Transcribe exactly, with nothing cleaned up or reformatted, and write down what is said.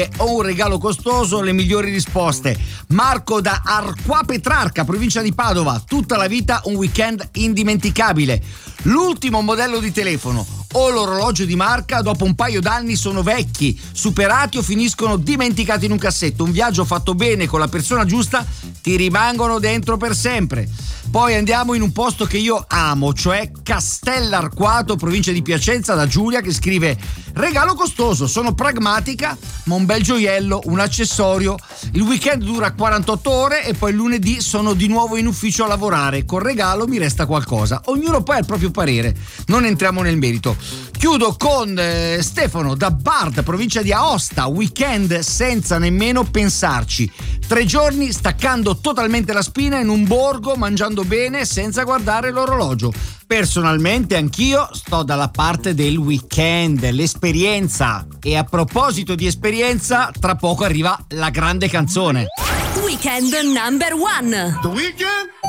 o un regalo costoso? Le migliori risposte. Marco da Arqua Petrarca, provincia di Padova, tutta la vita un weekend indimenticabile. L'ultimo modello di telefono o l'orologio di marca dopo un paio d'anni sono vecchi, superati o finiscono dimenticati in un cassetto. Un viaggio fatto bene con la persona giusta ti rimangono dentro per sempre. Poi andiamo in un posto che io amo, cioè Castellarquato, provincia di Piacenza, da Giulia, che scrive: regalo costoso, sono pragmatica ma un bel gioiello, un accessorio. Il weekend dura quarantotto ore e poi lunedì sono di nuovo in ufficio a lavorare. Col regalo mi resta qualcosa. Ognuno poi ha il proprio parere, non entriamo nel merito. Chiudo con eh, Stefano da Bard, provincia di Aosta, weekend senza nemmeno pensarci. Tre giorni staccando totalmente la spina in un borgo, mangiando bene senza guardare l'orologio. Personalmente anch'io sto dalla parte del weekend, l'esperienza. E a proposito di esperienza, tra poco arriva la grande canzone. Weekend number one. The Weeknd?